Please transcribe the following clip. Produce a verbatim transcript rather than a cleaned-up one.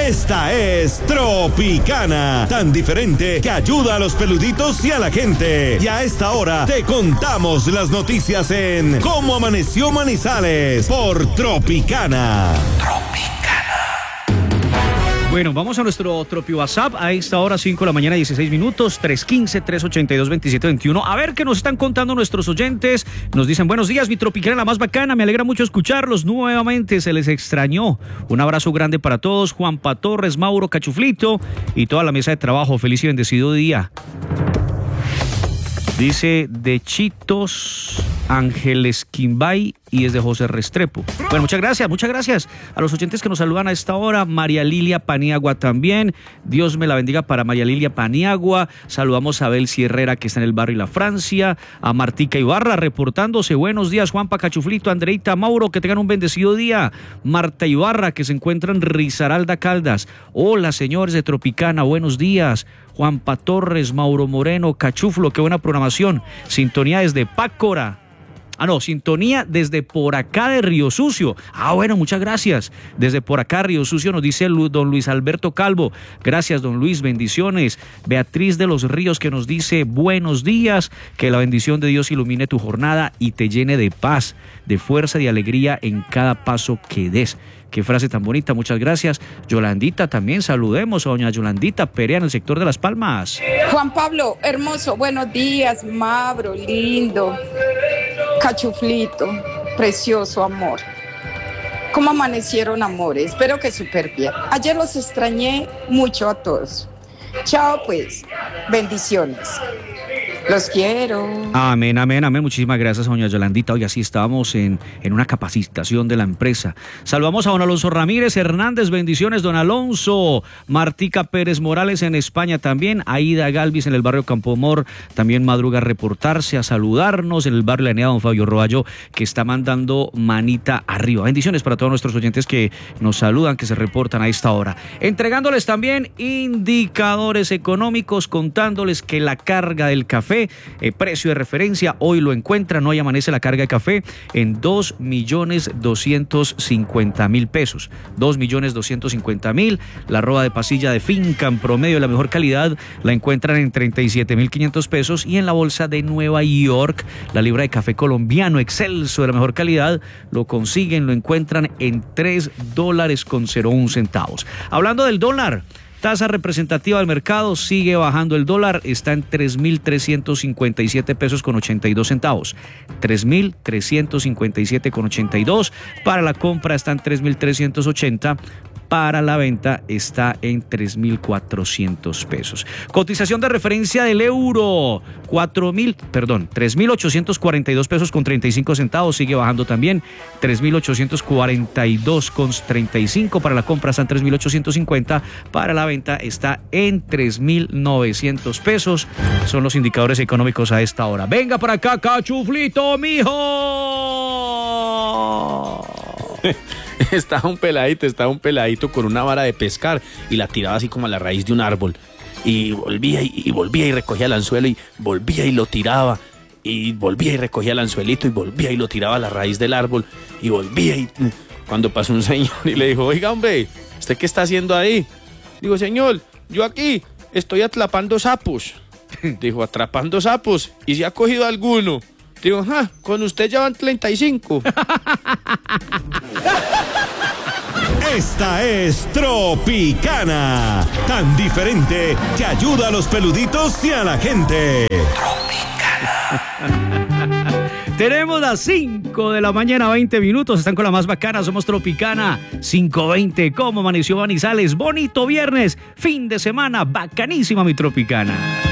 Esta es Tropicana, tan diferente que ayuda a los peluditos y a la gente. Y a esta hora te contamos las noticias en Cómo Amaneció Manizales por Tropicana. Tropicana. Bueno, vamos a nuestro Tropi WhatsApp a esta hora, cinco de la mañana, dieciséis minutos, tres uno cinco, tres ocho dos, dos siete dos uno. A ver qué nos están contando nuestros oyentes. Nos dicen, buenos días, mi Tropicana, la más bacana. Me alegra mucho escucharlos nuevamente. Se les extrañó. Un abrazo grande para todos. Juanpa Torres, Mauro Cachuflito y toda la mesa de trabajo. Feliz y bendecido día. Dice de Chitos Ángeles Quimbay y es de José Restrepo. Bueno, muchas gracias, muchas gracias a los oyentes que nos saludan a esta hora. María Lilia Paniagua también. Dios me la bendiga para María Lilia Paniagua. Saludamos a Abel Sierrera, que está en el barrio La Francia. A Martica Ibarra reportándose. Buenos días, Juanpa Cachuflito, Andreita, Mauro, que tengan un bendecido día. Marta Ibarra, que se encuentra en Risaralda, Caldas. Hola, señores de Tropicana, buenos días. Juanpa Torres, Mauro Moreno, Cachuflo, qué buena programación. Sintonía desde Pácora. Ah, no, sintonía desde por acá de Río Sucio. Ah, bueno, muchas gracias. Desde por acá, Río Sucio, nos dice don Luis Alberto Calvo. Gracias, don Luis, bendiciones. Beatriz de los Ríos, que nos dice buenos días. Que la bendición de Dios ilumine tu jornada y te llene de paz, de fuerza y de alegría en cada paso que des. Qué frase tan bonita, muchas gracias. Yolandita también, saludemos a doña Yolandita Perea en el sector de Las Palmas. Juan Pablo, hermoso, buenos días, Mabro, lindo, Cachuflito, precioso amor. ¿Cómo amanecieron, amores? Espero que súper bien. Ayer los extrañé mucho a todos. Chao, pues, bendiciones. Los quiero. Amén, amén, amén. Muchísimas gracias, doña Yolandita. Hoy así estábamos en, en una capacitación de la empresa. Saludamos a don Alonso Ramírez Hernández. Bendiciones, don Alonso. Martica Pérez Morales en España también. Aida Galvis en el barrio Campomor. También madruga a reportarse, a saludarnos. En el barrio La Enea, don Fabio Roballo, que está mandando manita arriba. Bendiciones para todos nuestros oyentes que nos saludan, que se reportan a esta hora. Entregándoles también indicadores económicos, contándoles que la carga del café, Eh, precio de referencia, hoy lo encuentran, hoy amanece la carga de café en dos millones doscientos cincuenta mil pesos, dos millones doscientos cincuenta mil. La roba de pasilla de finca en promedio de la mejor calidad la encuentran en treinta y siete mil quinientos pesos, y en la bolsa de Nueva York la libra de café colombiano excelso de la mejor calidad lo consiguen, lo encuentran en tres dólares con cero uno centavos. Hablando del dólar, tasa representativa del mercado, sigue bajando el dólar, está en tres mil trescientos cincuenta y siete pesos con ochenta y dos centavos. tres mil trescientos cincuenta y siete con ochenta y dos. Para la compra está en tres mil trescientos ochenta. Para la venta está en tres mil cuatrocientos pesos. Cotización de referencia del euro, cuatro mil, perdón, tres mil ochocientos cuarenta y dos pesos con treinta y cinco centavos, sigue bajando también, tres mil ochocientos cuarenta y dos con treinta y cinco. Para la compra están tres mil ochocientos cincuenta, para la venta está en tres mil novecientos pesos. Son los indicadores económicos a esta hora. Venga para acá, Cachuflito, mijo. Estaba un peladito, estaba un peladito con una vara de pescar y la tiraba así como a la raíz de un árbol. Y volvía y, y volvía y recogía el anzuelo y volvía y lo tiraba. Y volvía y recogía el anzuelito y volvía y lo tiraba a la raíz del árbol. Y volvía y... Cuando pasó un señor y le dijo, oiga, hombre, ¿usted qué está haciendo ahí? Digo, señor, yo aquí estoy atrapando sapos. Dijo, atrapando sapos. ¿Y si ha cogido alguno? Digo, ah, con usted ya van treinta y cinco. Esta es Tropicana, tan diferente que ayuda a los peluditos y a la gente. Tropicana. Tenemos las cinco de la mañana, veinte minutos. Están con la más bacana, somos Tropicana. cinco veinte, ¿cómo amaneció Manizales? Bonito viernes, fin de semana, bacanísima mi Tropicana.